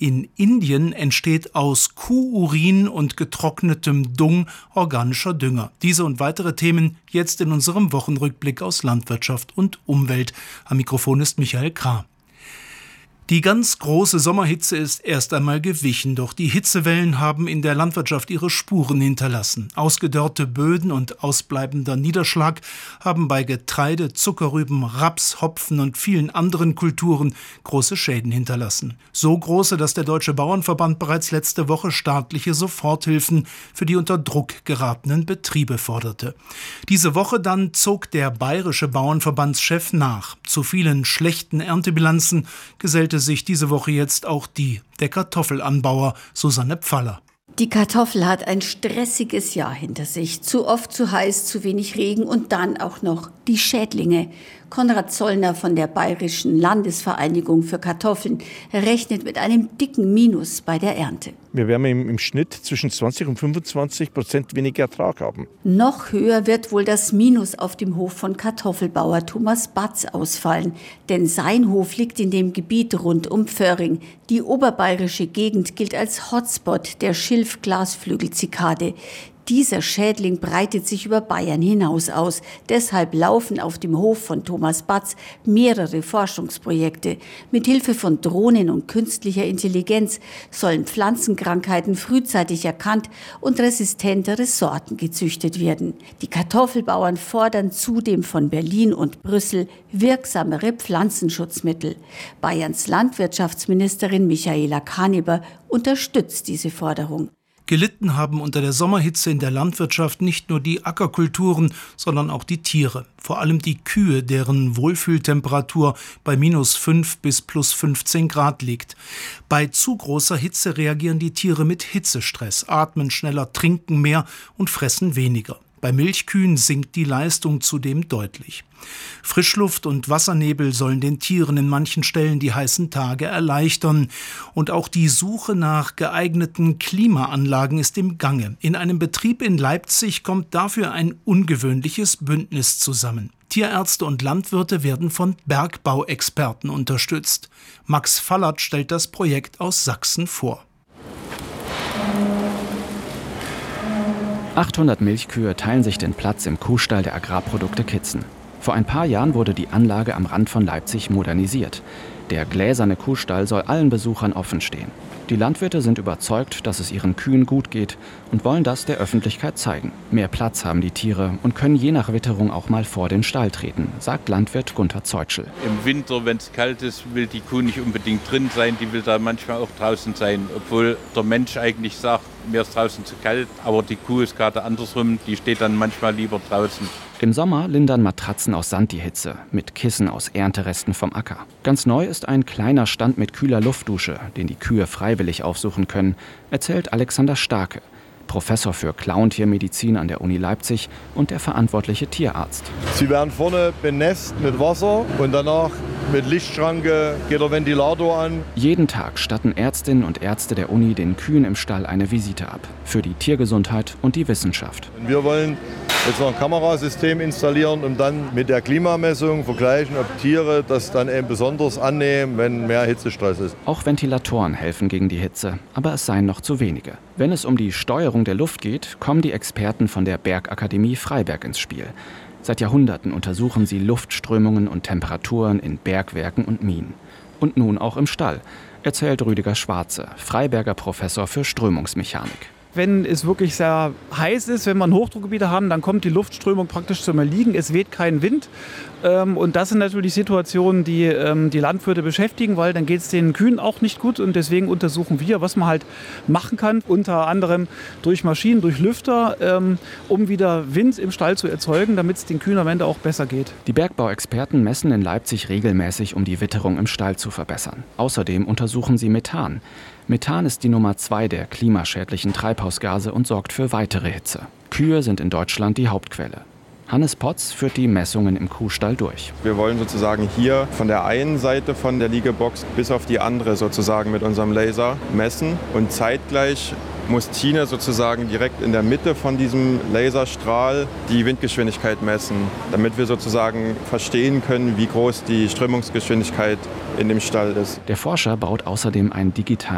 In Indien entsteht aus Kuhurin und getrocknetem Dung organischer Dünger. Diese und weitere Themen jetzt in unserem Wochenrückblick aus Landwirtschaft und Umwelt. Am Mikrofon ist Michael Krah. Die ganz große Sommerhitze ist erst einmal gewichen, doch die Hitzewellen haben in der Landwirtschaft ihre Spuren hinterlassen. Ausgedörrte Böden und ausbleibender Niederschlag haben bei Getreide, Zuckerrüben, Raps, Hopfen und vielen anderen Kulturen große Schäden hinterlassen. So große, dass der Deutsche Bauernverband bereits letzte Woche staatliche Soforthilfen für die unter Druck geratenen Betriebe forderte. Diese Woche dann zog der bayerische Bauernverbandschef nach. Zu vielen schlechten Erntebilanzen gesellte sich diese Woche jetzt auch die der Kartoffelanbauer Susanne Pfaller. Die Kartoffel hat ein stressiges Jahr hinter sich. Zu oft, zu heiß, zu wenig Regen und dann auch noch die Schädlinge. Konrad Zollner von der Bayerischen Landesvereinigung für Kartoffeln rechnet mit einem dicken Minus bei der Ernte. Wir werden im Schnitt zwischen 20 und 25% weniger Ertrag haben. Noch höher wird wohl das Minus auf dem Hof von Kartoffelbauer Thomas Batz ausfallen. Denn sein Hof liegt in dem Gebiet rund um Pförring. Die oberbayerische Gegend gilt als Hotspot der Schilf-Glasflügel-Zikade. Dieser Schädling breitet sich über Bayern hinaus aus. Deshalb laufen auf dem Hof von Thomas Batz mehrere Forschungsprojekte. Mithilfe von Drohnen und künstlicher Intelligenz sollen Pflanzenkrankheiten frühzeitig erkannt und resistentere Sorten gezüchtet werden. Die Kartoffelbauern fordern zudem von Berlin und Brüssel wirksamere Pflanzenschutzmittel. Bayerns Landwirtschaftsministerin Michaela Kaneber unterstützt diese Forderung. Gelitten haben unter der Sommerhitze in der Landwirtschaft nicht nur die Ackerkulturen, sondern auch die Tiere. Vor allem die Kühe, deren Wohlfühltemperatur bei -5 bis +15 Grad liegt. Bei zu großer Hitze reagieren die Tiere mit Hitzestress, atmen schneller, trinken mehr und fressen weniger. Bei Milchkühen sinkt die Leistung zudem deutlich. Frischluft und Wassernebel sollen den Tieren in manchen Stellen die heißen Tage erleichtern. Und auch die Suche nach geeigneten Klimaanlagen ist im Gange. In einem Betrieb in Leipzig kommt dafür ein ungewöhnliches Bündnis zusammen. Tierärzte und Landwirte werden von Bergbauexperten unterstützt. Max Fallert stellt das Projekt aus Sachsen vor. 800 Milchkühe teilen sich den Platz im Kuhstall der Agrarprodukte Kitzen. Vor ein paar Jahren wurde die Anlage am Rand von Leipzig modernisiert. Der gläserne Kuhstall soll allen Besuchern offen stehen. Die Landwirte sind überzeugt, dass es ihren Kühen gut geht und wollen das der Öffentlichkeit zeigen. Mehr Platz haben die Tiere und können je nach Witterung auch mal vor den Stall treten, sagt Landwirt Gunther Zeutschel. Im Winter, wenn es kalt ist, will die Kuh nicht unbedingt drin sein, die will da manchmal auch draußen sein. Obwohl der Mensch eigentlich sagt, mir ist draußen zu kalt, aber die Kuh ist gerade andersrum, die steht dann manchmal lieber draußen. Im Sommer lindern Matratzen aus Sand die Hitze, mit Kissen aus Ernteresten vom Acker. Ganz neu ist ein kleiner Stand mit kühler Luftdusche, den die Kühe freiwillig aufsuchen können, erzählt Alexander Starke, Professor für Klauentiermedizin an der Uni Leipzig und der verantwortliche Tierarzt. Sie werden vorne benässt mit Wasser und danach mit Lichtschranke geht der Ventilator an. Jeden Tag statten Ärztinnen und Ärzte der Uni den Kühen im Stall eine Visite ab. Für die Tiergesundheit und die Wissenschaft. Wir wollen jetzt noch ein Kamerasystem installieren und dann mit der Klimamessung vergleichen, ob Tiere das dann eben besonders annehmen, wenn mehr Hitzestress ist. Auch Ventilatoren helfen gegen die Hitze, aber es seien noch zu wenige. Wenn es um die Steuerung der Luft geht, kommen die Experten von der Bergakademie Freiberg ins Spiel. Seit Jahrhunderten untersuchen sie Luftströmungen und Temperaturen in Bergwerken und Minen. Und nun auch im Stall, erzählt Rüdiger Schwarze, Freiberger Professor für Strömungsmechanik. Wenn es wirklich sehr heiß ist, wenn wir Hochdruckgebiete haben, dann kommt die Luftströmung praktisch zum Erliegen. Es weht kein Wind. Und das sind natürlich Situationen, die die Landwirte beschäftigen, weil dann geht es den Kühen auch nicht gut. Und deswegen untersuchen wir, was man halt machen kann, unter anderem durch Maschinen, durch Lüfter, um wieder Wind im Stall zu erzeugen, damit es den Kühen am Ende auch besser geht. Die Bergbauexperten messen in Leipzig regelmäßig, um die Witterung im Stall zu verbessern. Außerdem untersuchen sie Methan. Methan ist die Nummer 2 der klimaschädlichen Treibhausgase und sorgt für weitere Hitze. Kühe sind in Deutschland die Hauptquelle. Hannes Potz führt die Messungen im Kuhstall durch. Wir wollen sozusagen hier von der einen Seite von der Liegebox bis auf die andere sozusagen mit unserem Laser messen und zeitgleich muss Tine sozusagen direkt in der Mitte von diesem Laserstrahl die Windgeschwindigkeit messen, damit wir sozusagen verstehen können, wie groß die Strömungsgeschwindigkeit in dem Stall ist. Der Forscher baut außerdem einen digitalen